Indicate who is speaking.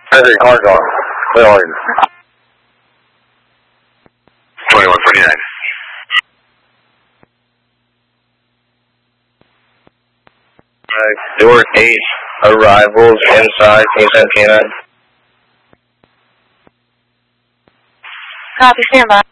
Speaker 1: Hey, car car. Where are you? 2149. Door 8, arrivals inside, can you send K9?
Speaker 2: Copy, stand by.